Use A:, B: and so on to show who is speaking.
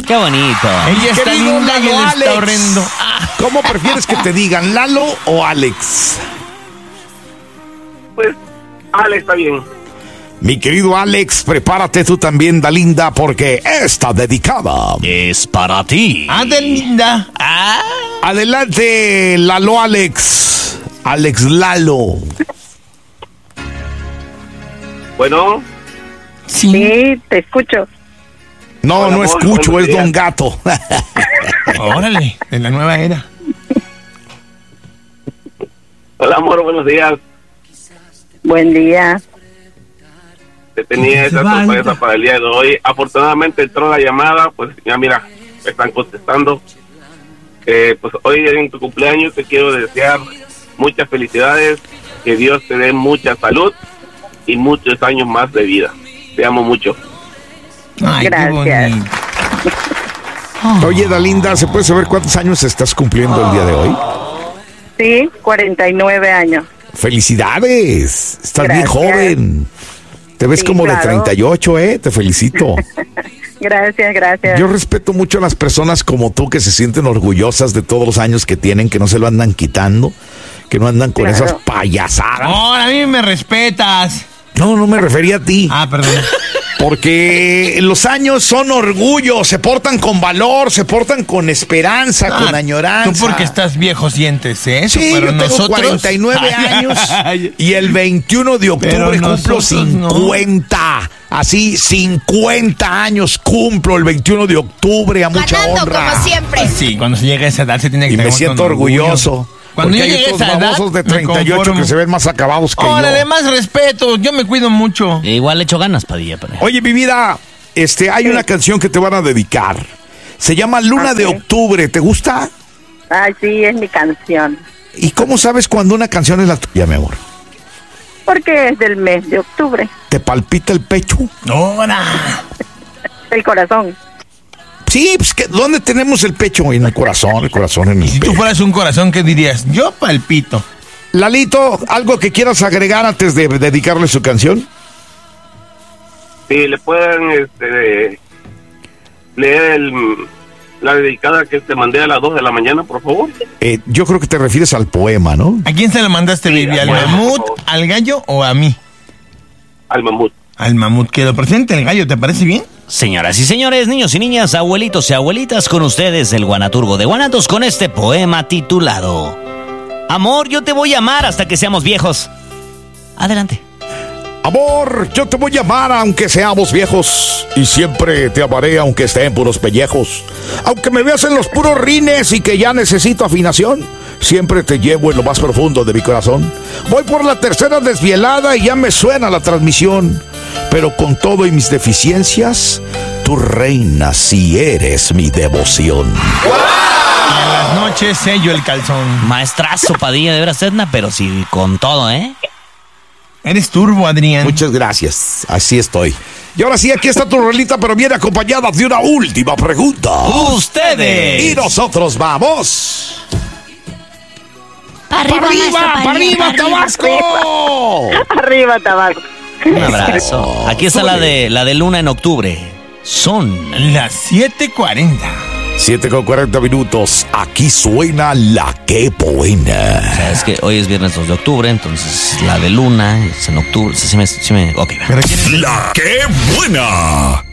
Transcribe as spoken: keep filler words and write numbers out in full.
A: Qué bonito.
B: Ella está linda y él está horrendo.
C: ¿Cómo prefieres que te digan, Lalo o Alex?
D: Pues, Alex está bien.
C: Mi querido Alex, prepárate tú también, Dalinda, porque esta dedicada
A: es para ti.
B: Adelinda. Ah.
C: Adelante, Lalo Alex. Alex Lalo.
D: Bueno.
E: Sí, sí te escucho.
C: No,
D: Hola,
C: no
D: amor,
C: escucho, es
D: días.
C: Don Gato.
B: Órale, de la nueva era.
D: Hola, amor, buenos días.
E: Buen día.
D: Te tenía esa sorpresa para el día de hoy. Afortunadamente entró la llamada, pues ya mira, me están contestando. Eh, pues hoy en tu cumpleaños te quiero desear muchas felicidades, que Dios te dé mucha salud y muchos años más de vida. Te amo mucho.
B: Ay,
E: gracias.
C: Oye, Dalinda, ¿se puede saber cuántos años estás cumpliendo el día de hoy?
E: Sí, cuarenta y nueve años.
C: ¡Felicidades! Estás
E: Gracias.
C: bien joven. Te ves
E: Sí,
C: como
E: claro.
C: de treinta y ocho, ¿eh? Te felicito.
E: Gracias, gracias.
C: Yo respeto mucho a las personas como tú que se sienten orgullosas de todos los años que tienen, que no se lo andan quitando, que no andan con
E: Claro.
C: esas payasadas.
B: No, a mí me respetas.
C: No, no me refería a ti.
B: Ah, perdón.
C: Porque los años son orgullo, se portan con valor, se portan con esperanza,
B: Ah,
C: con añoranza.
B: Tú porque estás viejo sientes eso,
C: Sí,
B: pero
C: yo tengo
B: nosotros...
C: cuarenta y nueve años y el veintiuno de octubre
B: Pero
C: cumplo
B: nosotros
C: cincuenta. No. Así, cincuenta años cumplo el veintiuno de octubre a mucha
F: Ganando
C: honra.
F: como siempre.
B: Sí, cuando se llega a esa edad se tiene que
C: Y me
B: tener
C: siento
B: con orgullo.
C: orgulloso.
B: Cuando
C: porque
B: yo
C: hay
B: llegué a
C: otros
B: esa edad,
C: babosos de
B: me
C: treinta y ocho
B: conformo.
C: que se ven más acabados que
B: Órale,
C: yo.
B: más respeto, yo me cuido mucho.
A: Igual le echo ganas, Padilla. Pero...
C: Oye, mi vida, este, hay una canción que te van a dedicar. Se llama Luna
E: Ok.
C: de Octubre. ¿Te gusta?
E: Ay, sí, es mi canción.
C: ¿Y cómo sabes cuando una canción es la tuya, mi amor?
E: Porque es del mes de octubre.
C: ¿Te palpita el pecho?
B: ¡Ahora!
E: El corazón.
C: Sí, pues, que, ¿dónde tenemos el pecho? En el corazón, el corazón en el
B: Si tú
C: pecho.
B: fueras un corazón, ¿qué dirías? Yo palpito.
C: Lalito, ¿algo que quieras agregar antes de dedicarle su canción?
D: Si le pueden este, leer el, la dedicada que te mandé a las dos de la mañana, por favor.
C: Eh, yo creo que te refieres al poema, ¿no?
B: ¿A quién se la mandaste, Vivi? ¿Al
D: bueno,
B: mamut,
D: por favor.
B: al gallo o a mí?
D: Al mamut.
B: Al mamut. Que lo presente el gallo, ¿te parece bien?
A: Señoras y señores, niños y niñas, abuelitos y abuelitas, con ustedes el Guanaturgo de Guanatos con este poema titulado Amor, yo te voy a amar hasta que seamos viejos. Adelante.
C: Amor, yo te voy a amar aunque seamos viejos y siempre te amaré aunque esté en puros pellejos. Aunque me veas en los puros rines y que ya necesito afinación, siempre te llevo en lo más profundo de mi corazón. Voy por la tercera desvielada y ya me suena la transmisión. Pero con todo y mis deficiencias, tu reina sí eres mi devoción.
B: Y en las noches sello el calzón.
A: Maestrazo, Padilla, de veras, Edna, pero sí con todo, ¿eh?
B: Eres turbo, Adrián.
C: Muchas gracias, así estoy. Y ahora sí, aquí está tu rolita, pero viene acompañada de una última pregunta.
A: ¡Ustedes!
C: Y nosotros vamos.
F: Arriba,
C: ¡Para arriba,
F: maestro
C: para
F: Padilla,
C: arriba, Tabasco!
E: Arriba, Tabasco.
A: Un abrazo. Aquí está la de, la de Luna en octubre. Son
B: Las siete cuarenta.
C: siete con cuarenta minutos, aquí suena la que buena.
A: O sea, es que hoy es viernes dos de octubre, entonces la de Luna es en octubre. Sí, sí me, sí me- ok, va.
B: Pero ¿quién es?
G: La que buena.